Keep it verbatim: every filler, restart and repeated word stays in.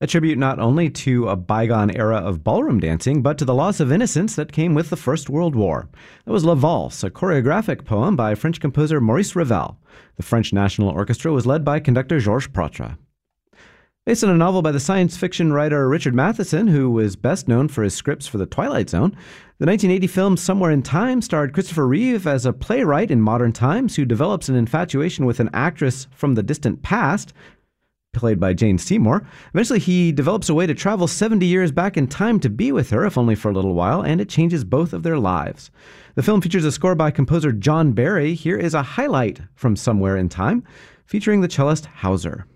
a tribute not only to a bygone era of ballroom dancing, but to the loss of innocence that came with the First World War. That was La Valse, a choreographic poem by French composer Maurice Ravel. The French National Orchestra was led by conductor Georges Protre. Based on a novel by the science fiction writer Richard Matheson, who was best known for his scripts for The Twilight Zone, the nineteen eighty film Somewhere in Time starred Christopher Reeve as a playwright in modern times who develops an infatuation with an actress from the distant past, played by Jane Seymour. Eventually, he develops a way to travel seventy years back in time to be with her, if only for a little while, and it changes both of their lives. The film features a score by composer John Barry. Here is a highlight from Somewhere in Time, featuring the cellist Hauser.